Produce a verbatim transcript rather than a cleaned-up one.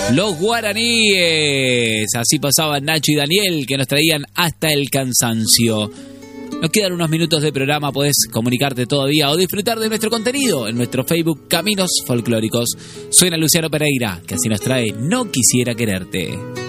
Los guaraníes. Así pasaban Nacho y Daniel, que nos traían Hasta el Cansancio. Nos quedan unos minutos de programa, podés comunicarte todavía o disfrutar de nuestro contenido en nuestro Facebook Caminos Folclóricos. Suena Luciano Pereira, que así nos trae No Quisiera Quererte.